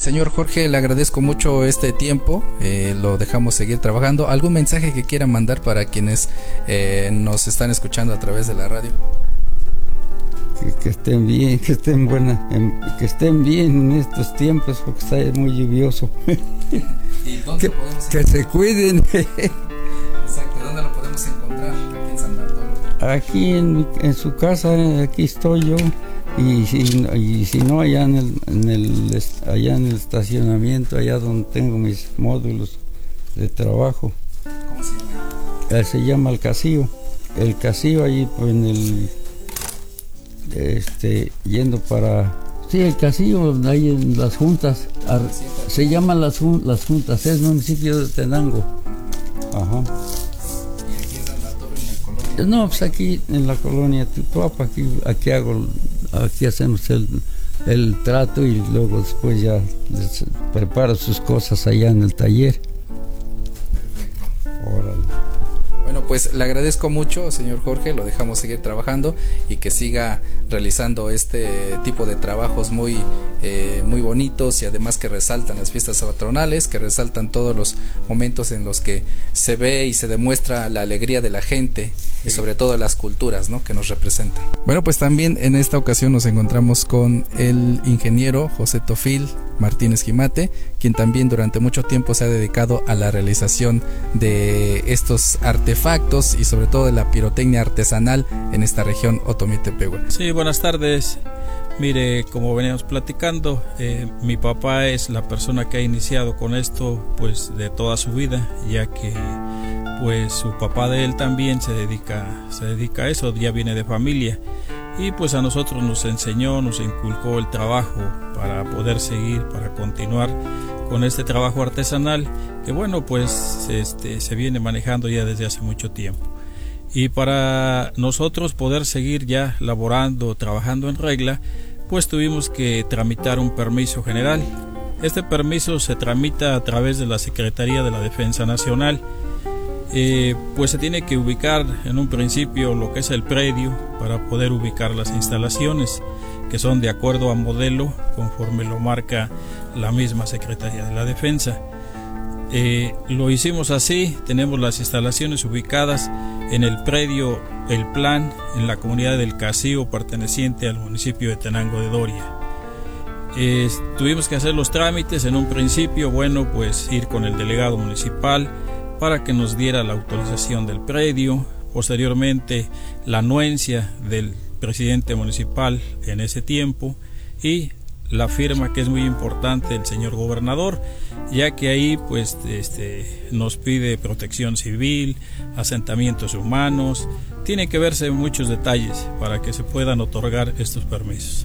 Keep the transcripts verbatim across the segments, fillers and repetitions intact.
Señor Jorge, le agradezco mucho este tiempo, eh, lo dejamos seguir trabajando. ¿Algún mensaje que quiera mandar para quienes eh, nos están escuchando a través de la radio? Que, que estén bien, que estén buenas, que estén bien en estos tiempos porque está muy lluvioso. ¿Y dónde que, lo podemos que se cuiden. Exacto, ¿dónde lo podemos encontrar aquí en San Bartolo? Aquí en, en su casa, aquí estoy yo. Y si, y si no, allá en, el, en el, allá en el estacionamiento, allá donde tengo mis módulos de trabajo. ¿Cómo se llama? Eh, se llama el Casillo. El Casillo, allí pues, en el... Este, yendo para... Sí, el Casillo, ahí en las juntas. Ar, se llaman las, las juntas, es municipio de Tenango. Ajá. ¿Y aquí en San Bartolo, en la colonia? No, pues aquí en la colonia Tutuapa, aquí, aquí hago... Aquí hacemos el, el trato y luego después ya les preparo sus cosas allá en el taller. Órale. Bueno, pues le agradezco mucho, señor Jorge, lo dejamos seguir trabajando y que siga realizando este tipo de trabajos muy, eh, muy bonitos y además que resaltan las fiestas patronales, que resaltan todos los momentos en los que se ve y se demuestra la alegría de la gente y sobre todo las culturas, ¿no?, que nos representan. Bueno, pues también en esta ocasión nos encontramos con el ingeniero José Tofil Martínez Gimate, quien también durante mucho tiempo se ha dedicado a la realización de estos artefactos y sobre todo de la pirotecnia artesanal en esta región Otomí-Tepehua. Sí, buenas tardes. Mire, como veníamos platicando, eh, mi papá es la persona que ha iniciado con esto pues de toda su vida, ya que pues su papá de él también se dedica, se dedica a eso, ya viene de familia. Y pues a nosotros nos enseñó, nos inculcó el trabajo para poder seguir, para continuar con este trabajo artesanal que bueno pues este, se viene manejando ya desde hace mucho tiempo. Y para nosotros poder seguir ya laborando, trabajando en regla, pues tuvimos que tramitar un permiso general. Este permiso se tramita a través de la Secretaría de la Defensa Nacional. Eh, pues se tiene que ubicar en un principio lo que es el predio para poder ubicar las instalaciones que son de acuerdo a modelo conforme lo marca la misma Secretaría de la Defensa. Eh, lo hicimos así, tenemos las instalaciones ubicadas en el predio El Plan en la comunidad del Casillo perteneciente al municipio de Tenango de Doria. Eh, tuvimos que hacer los trámites en un principio, bueno pues ir con el delegado municipal para que nos diera la autorización del predio, posteriormente la anuencia del presidente municipal en ese tiempo y la firma, que es muy importante, del señor gobernador, ya que ahí pues este, nos pide protección civil, asentamientos humanos, tiene que verse muchos detalles para que se puedan otorgar estos permisos.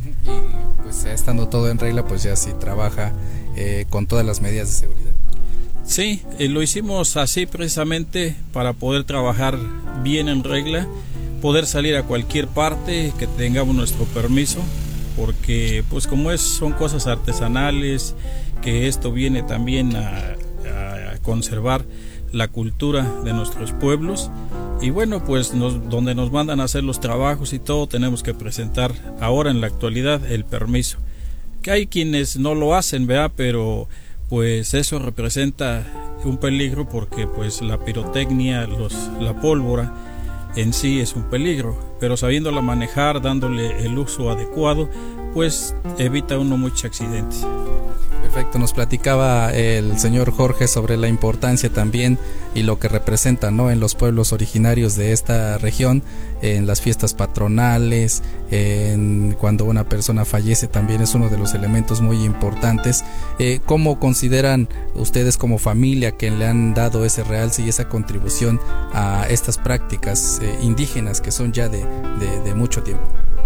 Y pues estando todo en regla, pues ya sí trabaja eh, con todas las medidas de seguridad. Sí, eh, lo hicimos así precisamente para poder trabajar bien en regla, poder salir a cualquier parte que tengamos nuestro permiso, porque pues como es, son cosas artesanales, que esto viene también a, a conservar la cultura de nuestros pueblos, y bueno pues nos, donde nos mandan a hacer los trabajos y todo, tenemos que presentar ahora en la actualidad el permiso, que hay quienes no lo hacen, ¿verdad? Pero pues eso representa un peligro porque pues la pirotecnia, los, la pólvora en sí es un peligro, pero sabiéndola manejar, dándole el uso adecuado, pues evita uno muchos accidentes. Perfecto, nos platicaba el señor Jorge sobre la importancia también y lo que representa, ¿no?, en los pueblos originarios de esta región, en las fiestas patronales, en cuando una persona fallece también es uno de los elementos muy importantes. Eh, ¿Cómo consideran ustedes como familia que le han dado ese realce y esa contribución a estas prácticas eh, indígenas que son ya de, de, de mucho tiempo?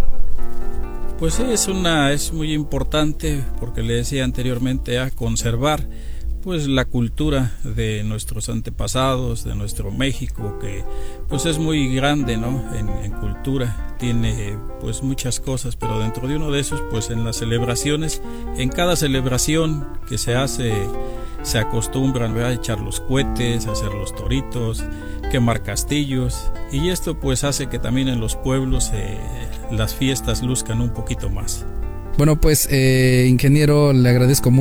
Pues sí, es una es muy importante porque le decía anteriormente a conservar pues la cultura de nuestros antepasados, de nuestro México, que pues es muy grande, ¿no?, en, en cultura, tiene pues muchas cosas, pero dentro de uno de esos pues en las celebraciones, en cada celebración que se hace se acostumbran, ¿verdad?, a echar los cohetes, a hacer los toritos, quemar castillos, y esto pues hace que también en los pueblos eh, las fiestas luzcan un poquito más. Bueno, pues eh, ingeniero, le agradezco mucho